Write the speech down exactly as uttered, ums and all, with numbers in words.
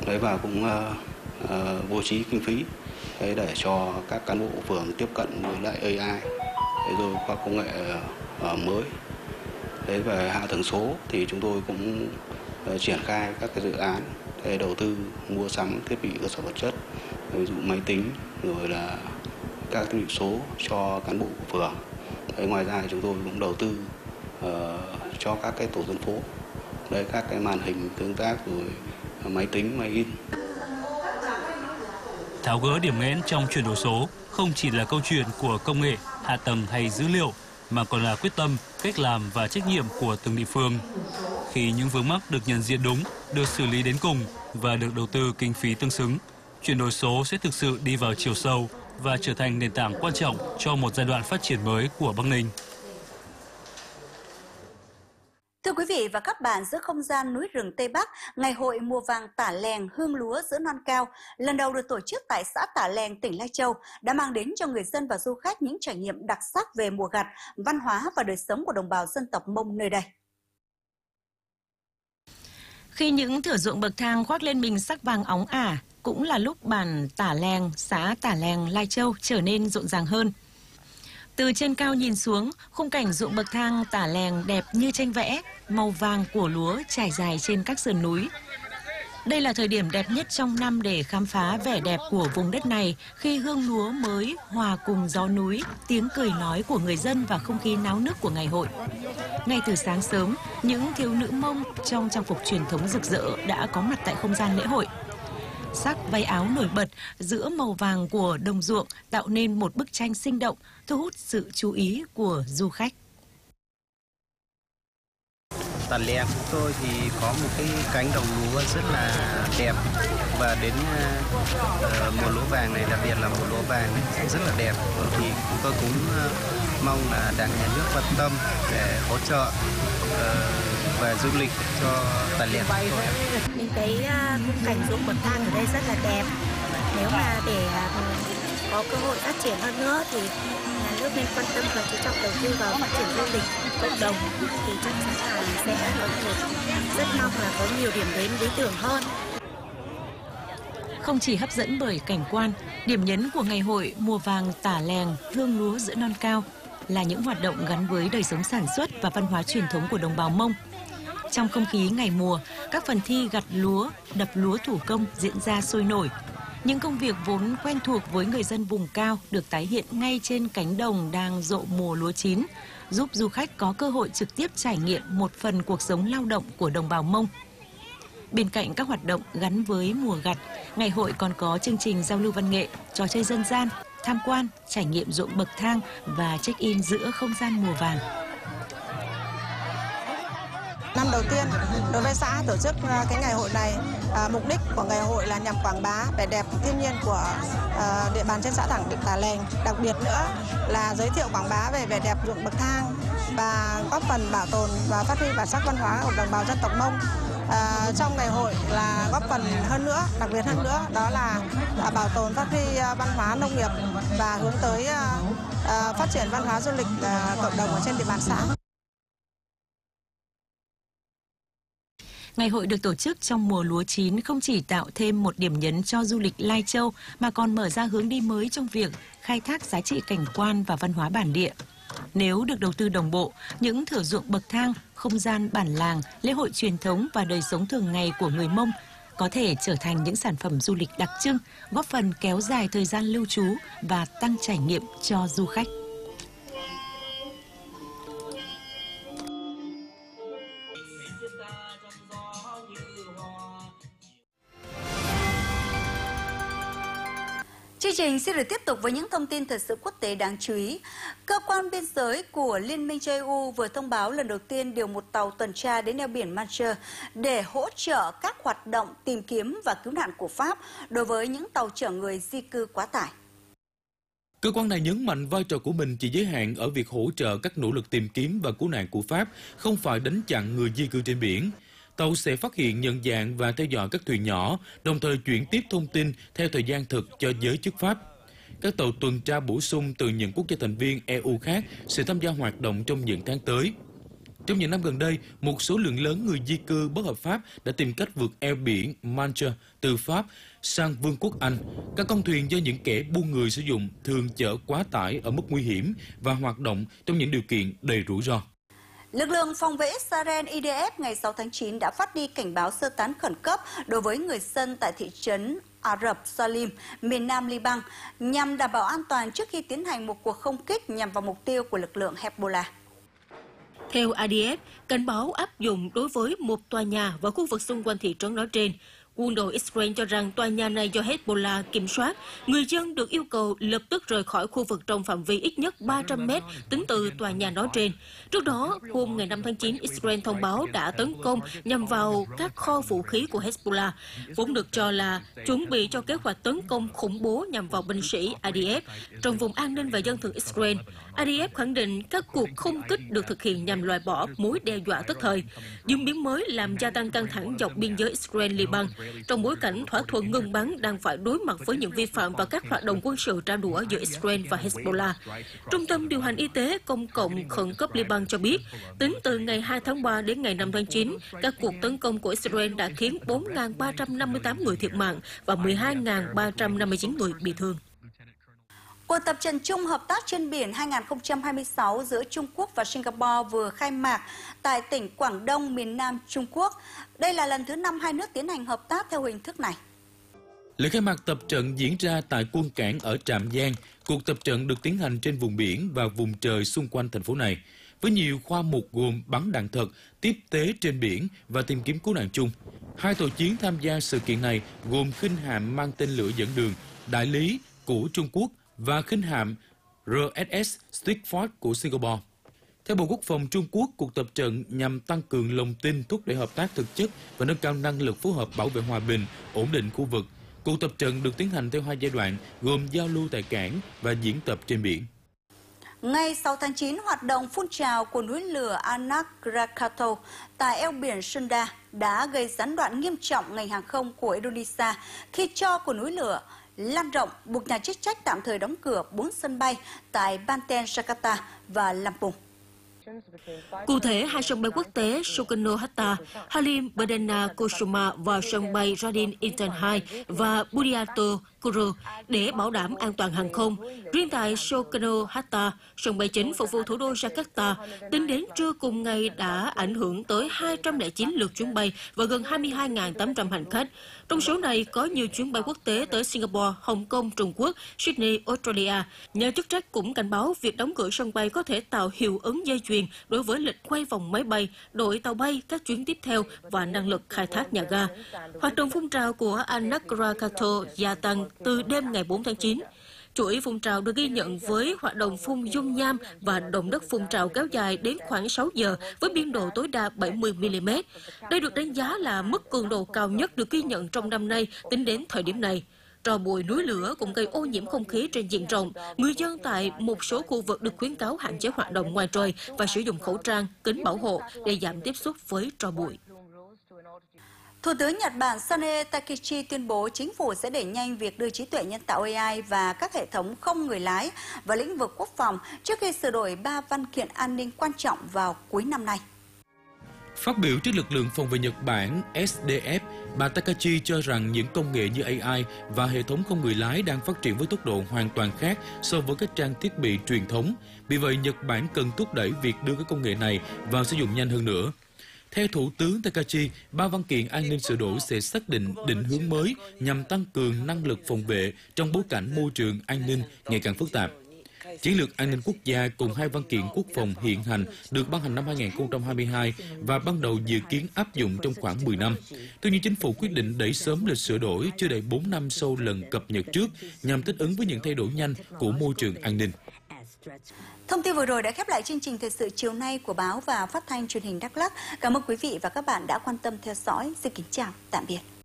Đấy, và cũng uh, uh, bố trí kinh phí đấy, để cho các cán bộ phường tiếp cận với lại a i, đấy, rồi các công nghệ uh, mới. Đấy, về hạ tầng số thì chúng tôi cũng uh, triển khai các cái dự án để đầu tư mua sắm thiết bị cơ sở vật chất, ví dụ máy tính rồi là các thiết bị số cho cán bộ của phường. Đấy, ngoài ra chúng tôi cũng đầu tư uh, cho các cái tổ dân phố, đấy, các cái màn hình tương tác rồi máy tính, máy in. Tháo gỡ điểm nghẽn trong chuyển đổi số không chỉ là câu chuyện của công nghệ, hạ tầng hay dữ liệu, mà còn là quyết tâm, cách làm và trách nhiệm của từng địa phương. Khi những vướng mắc được nhận diện đúng, được xử lý đến cùng và được đầu tư kinh phí tương xứng, chuyển đổi số sẽ thực sự đi vào chiều sâu và trở thành nền tảng quan trọng cho một giai đoạn phát triển mới của Bắc Ninh. Thưa quý vị và các bạn, giữa không gian núi rừng Tây Bắc, Ngày hội mùa vàng Tả Lèng hương lúa giữa non cao lần đầu được tổ chức tại xã Tả Lèng, tỉnh Lai Châu đã mang đến cho người dân và du khách những trải nghiệm đặc sắc về mùa gặt, văn hóa và đời sống của đồng bào dân tộc Mông nơi đây. Khi những thửa ruộng bậc thang khoác lên mình sắc vàng óng ả, cũng là lúc bản Tả Lèng, xã Tả Lèng, Lai Châu trở nên rộn ràng hơn. Từ trên cao nhìn xuống, khung cảnh ruộng bậc thang Tả Lèng đẹp như tranh vẽ, màu vàng của lúa trải dài trên các sườn núi. Đây là thời điểm đẹp nhất trong năm để khám phá vẻ đẹp của vùng đất này khi hương lúa mới hòa cùng gió núi, tiếng cười nói của người dân và không khí náo nức của ngày hội. Ngay từ sáng sớm, những thiếu nữ Mông trong trang phục truyền thống rực rỡ đã có mặt tại không gian lễ hội. Sắc váy áo nổi bật giữa màu vàng của đồng ruộng tạo nên một bức tranh sinh động, thu hút sự chú ý của du khách. Tả Lèng của tôi thì có một cái cánh đồng lúa rất là đẹp, và đến uh, mùa lúa vàng này, đặc biệt là mùa lúa vàng này, rất là đẹp. Thì tôi cũng uh, mong là Đảng, Nhà nước quan tâm để hỗ trợ uh, về du lịch cho Tả Lèng. Mình thấy uh, khung cảnh ruộng bậc thang ở đây rất là đẹp. Nếu mà để uh, có cơ hội phát triển hơn nữa thì nhà nước nên quan tâm và chú trọng đầu tư vào phát triển du lịch cộng đồng, thì chắc chắn là sẽ có một rất mong là có nhiều điểm đến lý tưởng hơn. Không chỉ hấp dẫn bởi cảnh quan, điểm nhấn của ngày hội mùa vàng Tả Lèng hương lúa giữa non cao là những hoạt động gắn với đời sống sản xuất và văn hóa truyền thống của đồng bào Mông. Trong không khí ngày mùa, các phần thi gặt lúa, đập lúa thủ công diễn ra sôi nổi. Những công việc vốn quen thuộc với người dân vùng cao được tái hiện ngay trên cánh đồng đang rộ mùa lúa chín, giúp du khách có cơ hội trực tiếp trải nghiệm một phần cuộc sống lao động của đồng bào Mông. Bên cạnh các hoạt động gắn với mùa gặt, ngày hội còn có chương trình giao lưu văn nghệ, trò chơi dân gian, tham quan, trải nghiệm ruộng bậc thang và check-in giữa không gian mùa vàng. Năm đầu tiên, đối với xã tổ chức cái ngày hội này, à, mục đích của ngày hội là nhằm quảng bá vẻ đẹp thiên nhiên của à, địa bàn trên xã Thẳng Định Tả Lèng. Đặc biệt nữa là giới thiệu quảng bá về vẻ đẹp ruộng bậc thang và góp phần bảo tồn và phát huy bản sắc văn hóa của đồng bào dân tộc Mông. À, trong ngày hội là góp phần hơn nữa, đặc biệt hơn nữa đó là, là bảo tồn phát huy văn hóa nông nghiệp và hướng tới à, à, phát triển văn hóa du lịch à, cộng đồng ở trên địa bàn xã. Ngày hội được tổ chức trong mùa lúa chín không chỉ tạo thêm một điểm nhấn cho du lịch Lai Châu mà còn mở ra hướng đi mới trong việc khai thác giá trị cảnh quan và văn hóa bản địa. Nếu được đầu tư đồng bộ, những thửa ruộng bậc thang, không gian bản làng, lễ hội truyền thống và đời sống thường ngày của người Mông có thể trở thành những sản phẩm du lịch đặc trưng, góp phần kéo dài thời gian lưu trú và tăng trải nghiệm cho du khách. Chương trình sẽ được tiếp tục với những thông tin thời sự quốc tế đáng chú ý. Cơ quan biên giới của Liên minh châu Âu vừa thông báo lần đầu tiên điều một tàu tuần tra đến eo biển Manche để hỗ trợ các hoạt động tìm kiếm và cứu nạn của Pháp đối với những tàu chở người di cư quá tải. Cơ quan này nhấn mạnh vai trò của mình chỉ giới hạn ở việc hỗ trợ các nỗ lực tìm kiếm và cứu nạn của Pháp, không phải đánh chặn người di cư trên biển. Tàu sẽ phát hiện, nhận dạng và theo dõi các thuyền nhỏ, đồng thời chuyển tiếp thông tin theo thời gian thực cho giới chức Pháp. Các tàu tuần tra bổ sung từ những quốc gia thành viên e u khác sẽ tham gia hoạt động trong những tháng tới. Trong những năm gần đây, một số lượng lớn người di cư bất hợp pháp đã tìm cách vượt eo biển Manche từ Pháp sang Vương quốc Anh. Các con thuyền do những kẻ buôn người sử dụng thường chở quá tải ở mức nguy hiểm và hoạt động trong những điều kiện đầy rủi ro. Lực lượng phòng vệ Israel I D F ngày sáu tháng chín đã phát đi cảnh báo sơ tán khẩn cấp đối với người dân tại thị trấn Ả Rập Salim, miền nam Liban, nhằm đảm bảo an toàn trước khi tiến hành một cuộc không kích nhằm vào mục tiêu của lực lượng Hezbollah. Theo I D F, cảnh báo áp dụng đối với một tòa nhà và khu vực xung quanh thị trấn nói trên. Quân đội Israel cho rằng tòa nhà này do Hezbollah kiểm soát. Người dân được yêu cầu lập tức rời khỏi khu vực trong phạm vi ít nhất ba trăm mét tính từ tòa nhà nói trên. Trước đó, hôm ngày năm tháng chín, Israel thông báo đã tấn công nhằm vào các kho vũ khí của Hezbollah, vốn được cho là chuẩn bị cho kế hoạch tấn công khủng bố nhằm vào binh sĩ I D F trong vùng an ninh và dân thường Israel. I D F khẳng định các cuộc không kích được thực hiện nhằm loại bỏ mối đe dọa tức thời. Diễn biến mới làm gia tăng căng thẳng dọc biên giới Israel-Liban, trong bối cảnh thỏa thuận ngừng bắn đang phải đối mặt với những vi phạm và các hoạt động quân sự trả đũa giữa Israel và Hezbollah. Trung tâm điều hành y tế công cộng khẩn cấp Liban cho biết, tính từ ngày hai tháng ba đến ngày năm tháng chín, các cuộc tấn công của Israel đã khiến bốn nghìn ba trăm năm mươi tám người thiệt mạng và mười hai nghìn ba trăm năm mươi chín người bị thương. Cuộc tập trận chung hợp tác trên biển hai nghìn không trăm hai mươi sáu giữa Trung Quốc và Singapore vừa khai mạc tại tỉnh Quảng Đông, miền Nam Trung Quốc. Đây là lần thứ năm hai nước tiến hành hợp tác theo hình thức này. Lễ khai mạc tập trận diễn ra tại quân cảng ở Trạm Giang. Cuộc tập trận được tiến hành trên vùng biển và vùng trời xung quanh thành phố này, với nhiều khoa mục gồm bắn đạn thật, tiếp tế trên biển và tìm kiếm cứu nạn chung. Hai tàu chiến tham gia sự kiện này gồm khinh hạm mang tên lửa dẫn đường Đại Lý của Trung Quốc và khinh hạm R S S Stickford của Singapore. Theo Bộ Quốc phòng Trung Quốc, cuộc tập trận nhằm tăng cường lòng tin, thúc đẩy hợp tác thực chất và nâng cao năng lực phối hợp bảo vệ hòa bình, ổn định khu vực. Cuộc tập trận được tiến hành theo hai giai đoạn, gồm giao lưu tại cảng và diễn tập trên biển. Ngày sáu tháng chín, hoạt động phun trào của núi lửa Anak Krakatau tại eo biển Sunda đã gây gián đoạn nghiêm trọng ngành hàng không của Indonesia khi tro của núi lửa lan rộng, buộc nhà chức trách tạm thời đóng cửa bốn sân bay tại Banten, Jakarta và Lampung. Cụ thể, hai sân bay quốc tế Soekarno-Hatta, Halim Perdana Kusuma và sân bay Radin Intan hai và Budiarto Kuro để bảo đảm an toàn hàng không. Riêng tại Soekarno-Hatta, sân bay chính phục vụ thủ đô Jakarta, tính đến trưa cùng ngày đã ảnh hưởng tới hai trăm lẻ chín lượt chuyến bay và gần hai mươi hai nghìn tám trăm hành khách. Trong số này có nhiều chuyến bay quốc tế tới Singapore, Hồng Kông, Trung Quốc, Sydney, Australia. Nhà chức trách cũng cảnh báo việc đóng cửa sân bay có thể tạo hiệu ứng dây chuyền đối với lịch quay vòng máy bay, đội tàu bay, các chuyến tiếp theo và năng lực khai thác nhà ga. Hoạt động phun trào của Anak Krakatau gia tăng từ đêm ngày bốn tháng chín. Chuỗi phun trào được ghi nhận với hoạt động phun dung nham và động đất phun trào kéo dài đến khoảng sáu giờ với biên độ tối đa bảy mươi mi li mét. Đây được đánh giá là mức cường độ cao nhất được ghi nhận trong năm nay tính đến thời điểm này. Tro bụi núi lửa cũng gây ô nhiễm không khí trên diện rộng. Người dân tại một số khu vực được khuyến cáo hạn chế hoạt động ngoài trời và sử dụng khẩu trang, kính bảo hộ để giảm tiếp xúc với tro bụi. Thủ tướng Nhật Bản Sanae Takechi tuyên bố chính phủ sẽ đẩy nhanh việc đưa trí tuệ nhân tạo A I và các hệ thống không người lái vào lĩnh vực quốc phòng trước khi sửa đổi ba văn kiện an ninh quan trọng vào cuối năm nay. Phát biểu trước lực lượng phòng vệ Nhật Bản S D F, bà Takachi cho rằng những công nghệ như A I và hệ thống không người lái đang phát triển với tốc độ hoàn toàn khác so với các trang thiết bị truyền thống. Vì vậy, Nhật Bản cần thúc đẩy việc đưa các công nghệ này vào sử dụng nhanh hơn nữa. Theo Thủ tướng Takachi, ba văn kiện an ninh sửa đổi sẽ xác định định hướng mới nhằm tăng cường năng lực phòng vệ trong bối cảnh môi trường an ninh ngày càng phức tạp. Chiến lược an ninh quốc gia cùng hai văn kiện quốc phòng hiện hành được ban hành năm hai nghìn không trăm hai mươi hai và ban đầu dự kiến áp dụng trong khoảng mười năm. Tuy nhiên, chính phủ quyết định đẩy sớm lịch sửa đổi chưa đầy bốn năm sau lần cập nhật trước nhằm thích ứng với những thay đổi nhanh của môi trường an ninh. Thông tin vừa rồi đã khép lại chương trình thời sự chiều nay của báo và phát thanh truyền hình Đắk Lắk. Cảm ơn quý vị và các bạn đã quan tâm theo dõi. Xin kính chào, tạm biệt.